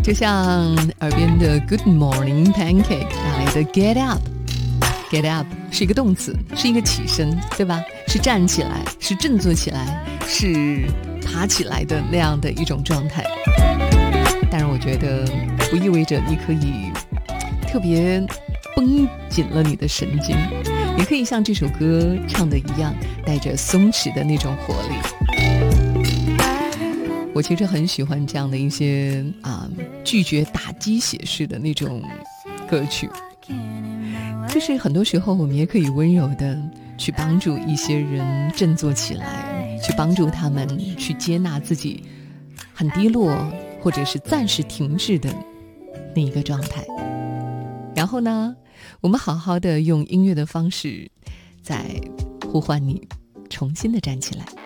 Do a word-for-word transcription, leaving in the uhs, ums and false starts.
就像耳边的 Good Morning Pancake 带来的 Get Up。 Get Up 是一个动词，是一个起身，对吧？是站起来，是振作起来，是爬起来的那样的一种状态。当然我觉得不意味着你可以特别绷紧了你的神经，也可以像这首歌唱的一样，带着松弛的那种活力。我其实很喜欢这样的一些啊，拒绝打鸡血式的那种歌曲，就是很多时候我们也可以温柔的去帮助一些人振作起来，去帮助他们去接纳自己很低落或者是暂时停滞的那一个状态。然后呢，我们好好的用音乐的方式再呼唤你重新的站起来。